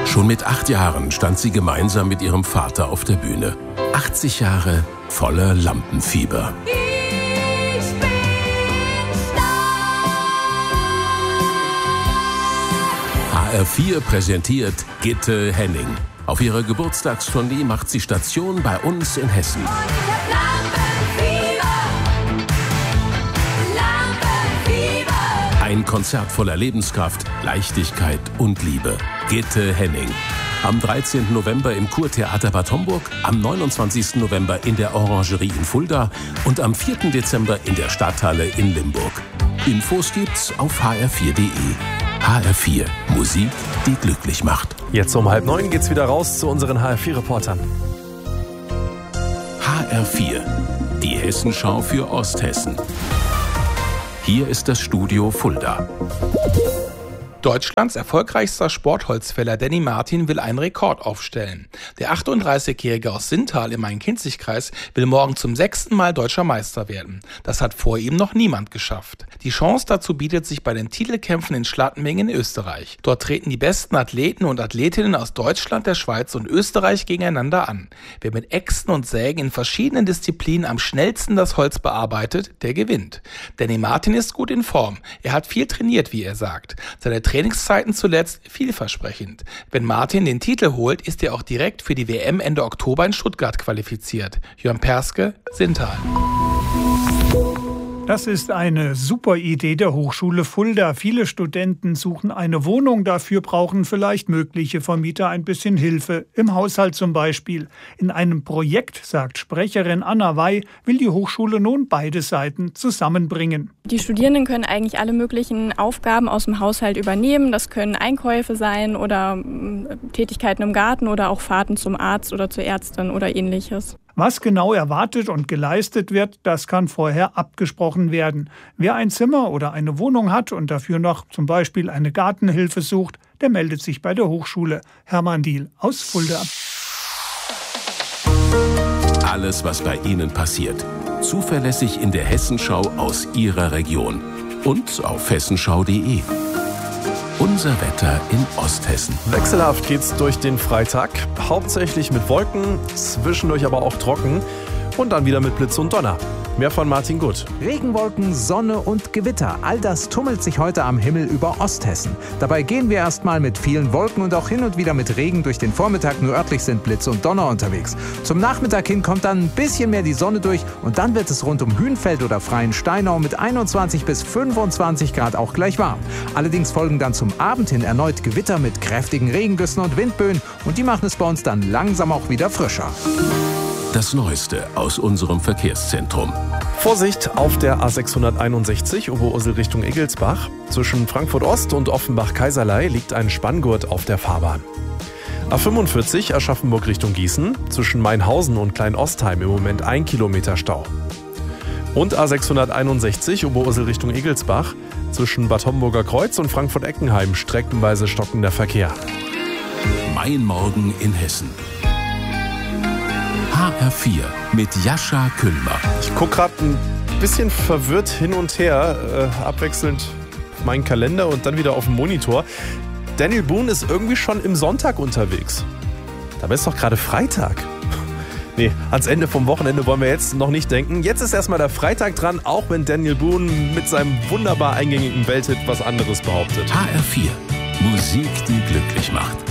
Schon mit 8 Jahren stand sie gemeinsam mit ihrem Vater auf der Bühne. 80 Jahre voller Lampenfieber. Ich bin stark. HR4 präsentiert Gitte Henning. Auf ihrer Geburtstagstournee macht sie Station bei uns in Hessen. Und ich hab Lampenfieber. Ein Konzert voller Lebenskraft, Leichtigkeit und Liebe. Gitte Henning. Am 13. November im Kurtheater Bad Homburg, am 29. November in der Orangerie in Fulda und am 4. Dezember in der Stadthalle in Limburg. Infos gibt's auf hr4.de. HR4, Musik, die glücklich macht. Jetzt um 8:30 geht's wieder raus zu unseren HR4-Reportern. HR4, die Hessenschau für Osthessen. Hier ist das Studio Fulda. Deutschlands erfolgreichster Sportholzfäller Danny Martin will einen Rekord aufstellen. Der 38-Jährige aus Sintal im Main-Kinzig-Kreis will morgen zum 6. Mal deutscher Meister werden. Das hat vor ihm noch niemand geschafft. Die Chance dazu bietet sich bei den Titelkämpfen in Schladming in Österreich. Dort treten die besten Athleten und Athletinnen aus Deutschland, der Schweiz und Österreich gegeneinander an. Wer mit Äxten und Sägen in verschiedenen Disziplinen am schnellsten das Holz bearbeitet, der gewinnt. Danny Martin ist gut in Form. Er hat viel trainiert, wie er sagt. Seine Trainingszeiten zuletzt vielversprechend. Wenn Martin den Titel holt, ist er auch direkt für die WM Ende Oktober in Stuttgart qualifiziert. Jörn Perske, Sintal. Das ist eine super Idee der Hochschule Fulda. Viele Studenten suchen eine Wohnung. Dafür brauchen vielleicht mögliche Vermieter ein bisschen Hilfe. Im Haushalt zum Beispiel. In einem Projekt, sagt Sprecherin Anna Wey, will die Hochschule nun beide Seiten zusammenbringen. Die Studierenden können eigentlich alle möglichen Aufgaben aus dem Haushalt übernehmen. Das können Einkäufe sein oder Tätigkeiten im Garten oder auch Fahrten zum Arzt oder zur Ärztin oder ähnliches. Was genau erwartet und geleistet wird, das kann vorher abgesprochen werden. Wer ein Zimmer oder eine Wohnung hat und dafür noch zum Beispiel eine Gartenhilfe sucht, der meldet sich bei der Hochschule. Hermann Diehl aus Fulda. Alles, was bei Ihnen passiert. Zuverlässig in der Hessenschau aus Ihrer Region. Und auf hessenschau.de. Unser Wetter in Osthessen. Wechselhaft geht's durch den Freitag. Hauptsächlich mit Wolken, zwischendurch aber auch trocken. Und dann wieder mit Blitz und Donner. Mehr von Martin Gutt. Regenwolken, Sonne und Gewitter. All das tummelt sich heute am Himmel über Osthessen. Dabei gehen wir erstmal mit vielen Wolken und auch hin und wieder mit Regen durch den Vormittag. Nur örtlich sind Blitz und Donner unterwegs. Zum Nachmittag hin kommt dann ein bisschen mehr die Sonne durch und dann wird es rund um Hünfeld oder Freiensteinau mit 21 bis 25 Grad auch gleich warm. Allerdings folgen dann zum Abend hin erneut Gewitter mit kräftigen Regengüssen und Windböen und die machen es bei uns dann langsam auch wieder frischer. Das Neueste aus unserem Verkehrszentrum. Vorsicht auf der A661 Oberursel Richtung Egelsbach. Zwischen Frankfurt Ost und Offenbach-Kaiserlei liegt ein Spanngurt auf der Fahrbahn. A45 Aschaffenburg Richtung Gießen. Zwischen Mainhausen und Kleinostheim im Moment 1 Kilometer Stau. Und A661 Oberursel Richtung Egelsbach. Zwischen Bad Homburger Kreuz und Frankfurt-Eckenheim streckenweise stockender Verkehr. Mein Morgen in Hessen. HR4 mit Jascha Küllmer. Ich gucke gerade ein bisschen verwirrt hin und her, abwechselnd auf meinen Kalender und dann wieder auf den Monitor. Daniel Boone ist irgendwie schon im Sonntag unterwegs. Dabei ist doch gerade Freitag. Nee, ans Ende vom Wochenende wollen wir jetzt noch nicht denken. Jetzt ist erstmal der Freitag dran, auch wenn Daniel Boone mit seinem wunderbar eingängigen Welthit was anderes behauptet. HR4, Musik, die glücklich macht.